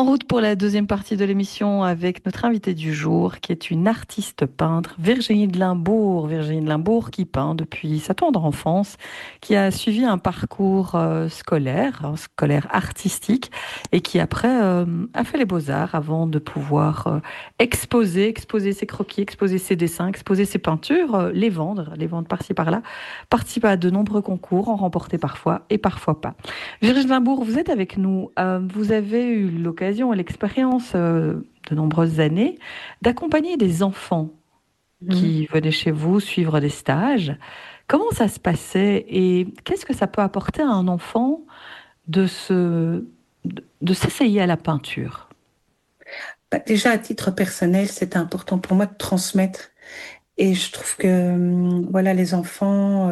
En route pour la deuxième partie de l'émission avec notre invitée du jour, qui est une artiste peintre, Virginie de Limbourg. Virginie de Limbourg qui peint depuis sa tendre enfance, qui a suivi un parcours scolaire artistique, et qui après a fait les beaux-arts avant de pouvoir exposer ses croquis, exposer ses dessins, exposer ses peintures, les vendre par-ci par-là, participer à de nombreux concours, en remporter parfois et parfois pas. Virginie Limbourg, vous êtes avec nous. Vous avez eu l'occasion et l'expérience de nombreuses années d'accompagner des enfants Mhm. qui venaient chez vous suivre des stages. Comment ça se passait et qu'est-ce que ça peut apporter à un enfant de s'essayer à la peinture? Déjà, à titre personnel, c'est important pour moi de transmettre. Et je trouve que voilà, les enfants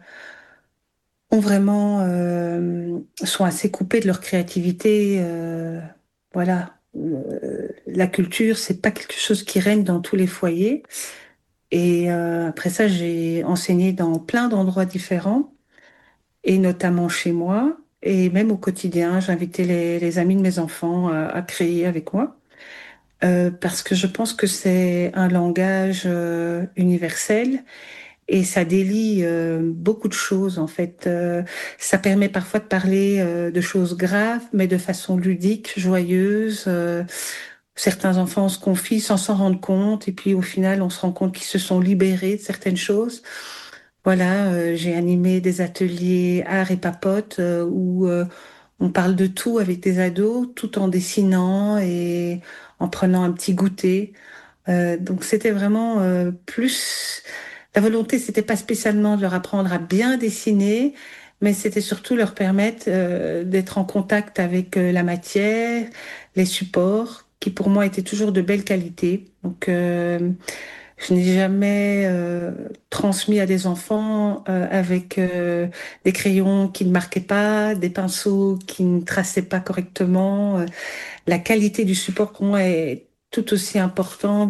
ont vraiment sont assez coupés de leur créativité. Voilà, la culture, c'est pas quelque chose qui règne dans tous les foyers. Et après ça, j'ai enseigné dans plein d'endroits différents, et notamment chez moi. Et même au quotidien, j'invitais les amis de mes enfants à créer avec moi. Parce que je pense que c'est un langage universel et ça délie beaucoup de choses en fait. Ça permet parfois de parler de choses graves, mais de façon ludique, joyeuse. Certains enfants se confient sans s'en rendre compte et puis au final, on se rend compte qu'ils se sont libérés de certaines choses. Voilà, j'ai animé des ateliers art et papote où on parle de tout avec des ados, tout en dessinant et en prenant un petit goûter. Donc c'était vraiment plus la volonté, c'était pas spécialement de leur apprendre à bien dessiner, mais c'était surtout leur permettre d'être en contact avec la matière, les supports, qui pour moi étaient toujours de belle qualité. Donc je n'ai jamais transmis à des enfants avec des crayons qui ne marquaient pas, des pinceaux qui ne traçaient pas correctement. La qualité du support pour moi est tout aussi important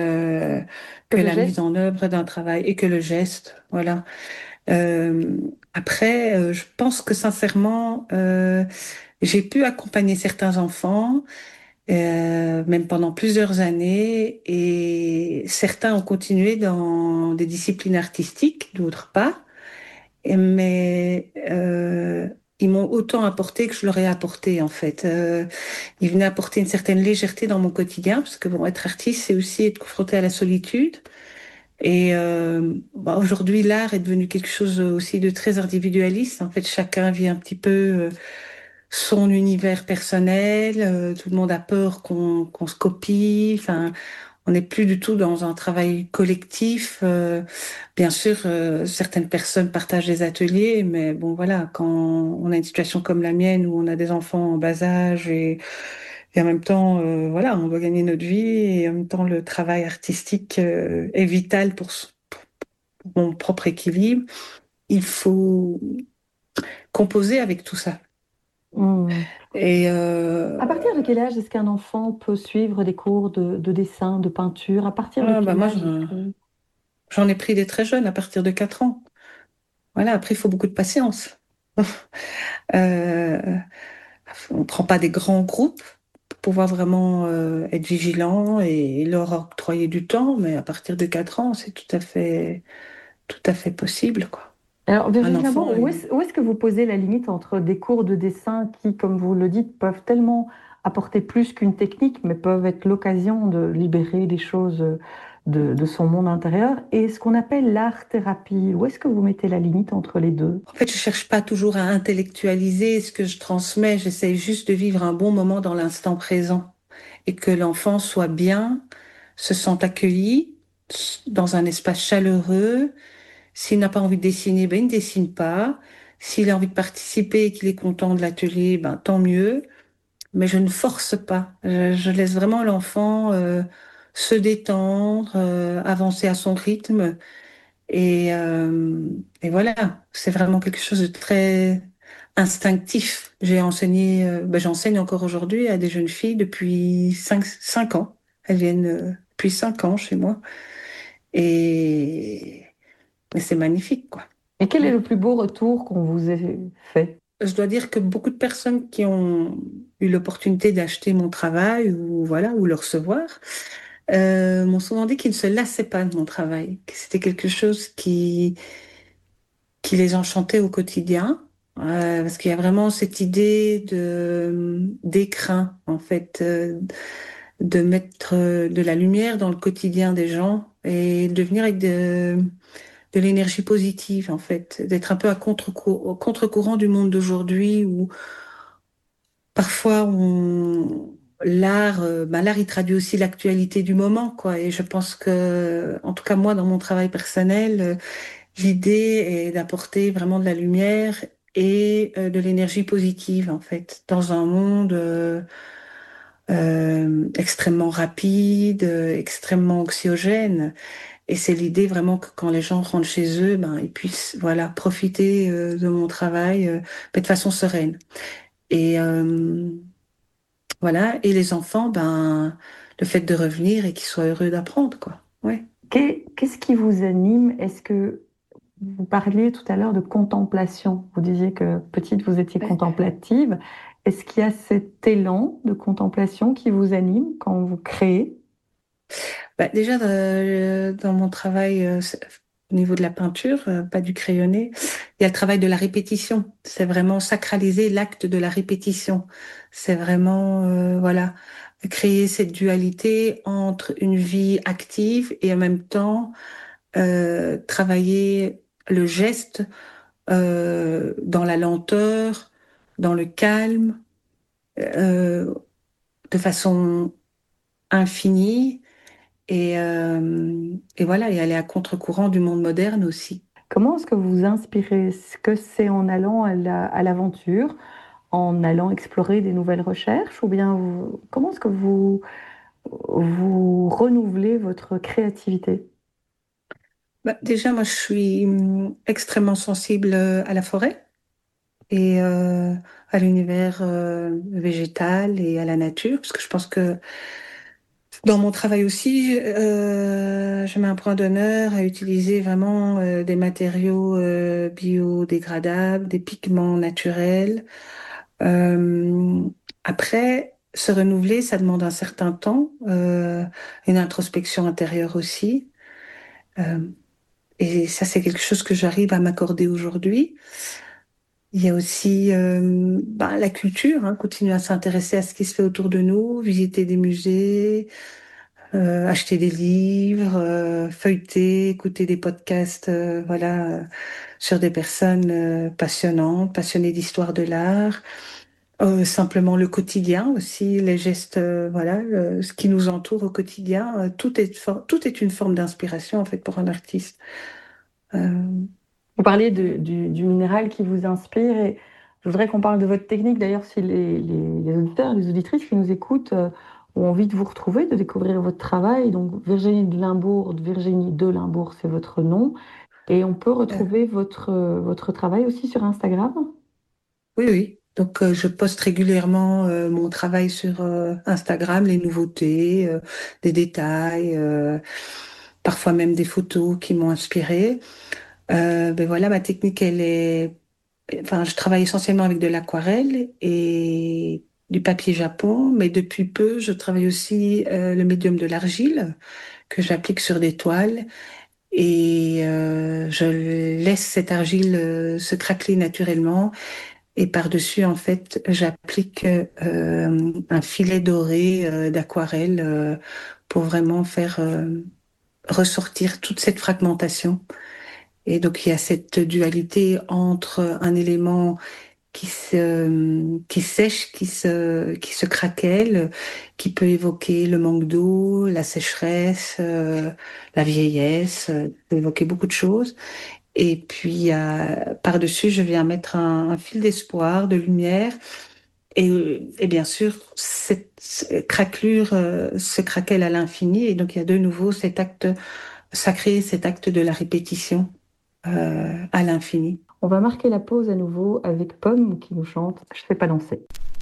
Que que le la mise geste. en œuvre d'un travail et que le geste. Voilà. Euh, après, je pense que sincèrement, j'ai pu accompagner certains enfants, même pendant plusieurs années, et certains ont continué dans des disciplines artistiques, d'autres pas. Mais ils m'ont autant apporté que je leur ai apporté en fait. Ils venaient apporter une certaine légèreté dans mon quotidien parce que bon, être artiste, c'est aussi être confronté à la solitude. Et aujourd'hui, l'art est devenu quelque chose aussi de très individualiste. En fait, chacun vit un petit peu son univers personnel. Tout le monde a peur qu'on se copie. Enfin, on n'est plus du tout dans un travail collectif. Bien sûr, certaines personnes partagent des ateliers, mais bon, voilà, quand on a une situation comme la mienne où on a des enfants en bas âge et en même temps, voilà, on doit gagner notre vie et en même temps, le travail artistique est vital pour mon propre équilibre. Il faut composer avec tout ça. Hmm. Et À partir de quel âge est-ce qu'un enfant peut suivre des cours de dessin, de peinture? À partir de bah quel moi, âge est-ce que... j'en ai pris des très jeunes, à partir de 4 ans. Voilà, après, il faut beaucoup de patience. Euh, on ne prend pas des grands groupes pour pouvoir vraiment être vigilant et leur octroyer du temps, mais à partir de 4 ans, c'est tout à fait possible, quoi. Alors, Un Virginie enfant Labour, est... où est-ce que vous posez la limite entre des cours de dessin qui, comme vous le dites, peuvent tellement apporter plus qu'une technique, mais peuvent être l'occasion de libérer des choses de son monde intérieur, et ce qu'on appelle l'art-thérapie? Où est-ce que vous mettez la limite entre les deux? En fait, je cherche pas toujours à intellectualiser ce que je transmets, j'essaie juste de vivre un bon moment dans l'instant présent et que l'enfant soit bien, se sente accueilli dans un espace chaleureux. S'il n'a pas envie de dessiner, ben, il ne dessine pas. S'il a envie de participer et qu'il est content de l'atelier, ben, tant mieux. Mais je ne force pas. Je laisse vraiment l'enfant se détendre, avancer à son rythme. Et voilà, c'est vraiment quelque chose de très instinctif. J'ai enseigné, ben, j'enseigne encore aujourd'hui à des jeunes filles depuis cinq ans. Elles viennent depuis 5 ans chez moi. Et, et c'est magnifique, quoi. Et quel est le plus beau retour qu'on vous ait fait? Je dois dire que beaucoup de personnes qui ont eu l'opportunité d'acheter mon travail ou voilà, ou le recevoir, m'ont souvent dit qu'ils ne se lassaient pas de mon travail, que c'était quelque chose qui les enchantait au quotidien. Parce qu'il y a vraiment cette idée d'écrin, en fait, de mettre de la lumière dans le quotidien des gens et de venir avec de l'énergie positive, en fait, d'être un peu à au contre-courant du monde d'aujourd'hui où parfois l'art, il traduit aussi l'actualité du moment, quoi. Et je pense que, en tout cas, moi, dans mon travail personnel, l'idée est d'apporter vraiment de la lumière et de l'énergie positive, en fait, dans un monde extrêmement rapide, extrêmement anxiogène. Et c'est l'idée vraiment que quand les gens rentrent chez eux, ben, ils puissent, voilà, profiter de mon travail mais de façon sereine. Et voilà. Et les enfants, ben, le fait de revenir et qu'ils soient heureux d'apprendre, quoi. Ouais. Qu'est-ce qui vous anime? Est-ce que vous parliez tout à l'heure de contemplation? Vous disiez que petite, vous étiez Ouais. contemplative. Est-ce qu'il y a cet élan de contemplation qui vous anime quand vous créez? Bah, déjà, dans mon travail, au niveau de la peinture, pas du crayonné, il y a le travail de la répétition. C'est vraiment sacraliser l'acte de la répétition. C'est vraiment, voilà, créer cette dualité entre une vie active et en même temps, travailler le geste, dans la lenteur, dans le calme, euh, de façon infinie et voilà, et aller à contre-courant du monde moderne aussi. Comment est-ce que vous vous inspirez? Est-ce que c'est en allant à l'aventure, en allant explorer des nouvelles recherches, ou bien comment est-ce que vous renouvelez votre créativité? Bah, déjà, moi, je suis extrêmement sensible à la forêt et à l'univers végétal et à la nature, parce que je pense que dans mon travail aussi, je mets un point d'honneur à utiliser vraiment des matériaux biodégradables, des pigments naturels. Euh, Après, se renouveler, ça demande un certain temps, une introspection intérieure aussi. Euh, et ça, c'est quelque chose que j'arrive à m'accorder aujourd'hui. Il y a aussi bah, la culture, hein, continuer à s'intéresser à ce qui se fait autour de nous, visiter des musées, acheter des livres, feuilleter, écouter des podcasts, voilà, sur des personnes passionnantes, passionnées d'histoire de l'art. Simplement le quotidien aussi, les gestes, voilà, ce qui nous entoure au quotidien, tout est une forme d'inspiration en fait pour un artiste. Euh, Vous parliez du minéral qui vous inspire et je voudrais qu'on parle de votre technique. D'ailleurs, si les auditeurs, les auditrices qui nous écoutent ont envie de vous retrouver, de découvrir votre travail, donc Virginie de Limbourg, c'est votre nom. Et on peut euh, retrouver votre travail aussi sur Instagram. oui, oui. Donc je poste régulièrement mon travail sur Instagram, les nouveautés, des détails, parfois même des photos qui m'ont inspirée. Ben voilà, ma technique, elle est enfin, je travaille essentiellement avec de l'aquarelle et du papier japon, mais depuis peu, je travaille aussi le médium de l'argile que j'applique sur des toiles et je laisse cette argile se craqueler naturellement et par-dessus, en fait, j'applique un filet doré d'aquarelle pour vraiment faire ressortir toute cette fragmentation. Et donc, il y a cette dualité entre un élément qui sèche, qui se craquelle, qui peut évoquer le manque d'eau, la sécheresse, la vieillesse, peut évoquer beaucoup de choses. Et puis, par-dessus, je viens mettre un fil d'espoir, de lumière. Et bien sûr, cette craquelure se craquelle à l'infini. Et donc, il y a de nouveau cet acte sacré, cet acte de la répétition à l'infini. On va marquer la pause à nouveau avec Pomme qui nous chante Je sais pas danser.